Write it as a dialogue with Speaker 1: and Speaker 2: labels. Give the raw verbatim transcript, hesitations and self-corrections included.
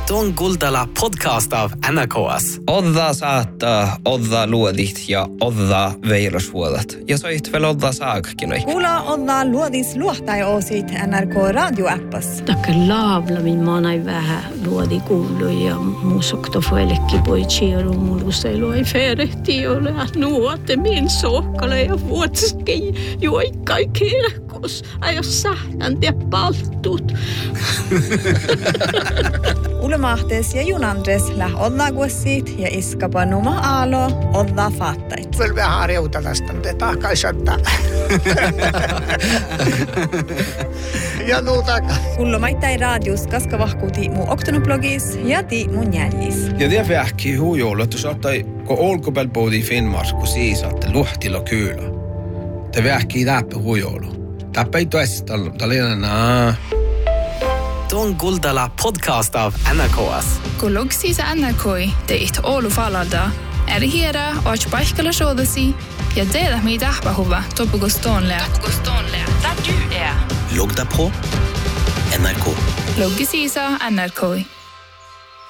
Speaker 1: Tuon Kuldala podcast av N R K S.
Speaker 2: Odda saattaa, odda luodit ja odda veirosvuodat. Ja soit veel odda saakkinoi.
Speaker 3: Kuula odda luodis luohtai oosit N R K radioappas.
Speaker 4: Takke laavla min maanai vähän luodi kuulu ja muusokto fuelekki poitsi ja rumulusseilu ei ferehti ole. Nuote min sohkale ja vuotski juoikkai kirkos. Aio sähtän te paltut.
Speaker 3: Ulmahtes ja junandres läh odda guessit ja iskapa numa aalo odda faattait.
Speaker 5: Kyllä vähän harjouta tästä, mutta tahkaa shottaa. Ja nuutaka.
Speaker 3: Ullomaittai radius kaska vahkuuti mu oktonoblogis ja ti mun jäljis.
Speaker 6: Ja det vähki hujoulu, että saattai, kun olkopääl poodi Finnmars, kun siisaatte luhtilo kyylä. Te vähki läppä hujoulu. Täppä ei toista, tällä naa.
Speaker 1: Tuon Kuldala podcast av N R K S.
Speaker 7: Kun logsiisa N R K teit Oulu falalda, eri hiera och paikalla soodasi ja tehdä mitä ahpahuva topukostoonlea. Topukostoonlea. Där du är.
Speaker 1: Logda på N R K.
Speaker 7: Loggisiisa N R K.